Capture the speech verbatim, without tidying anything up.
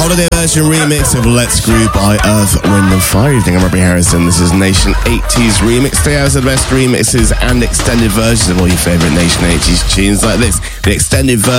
holiday version remix of Let's Groove by Earth, Wind and Fire. You think I'm Robbie Harrison. This is Nation eighties Remix. Three hours of the best remixes and extended versions of all your favourite Nation eighties tunes like this. The extended version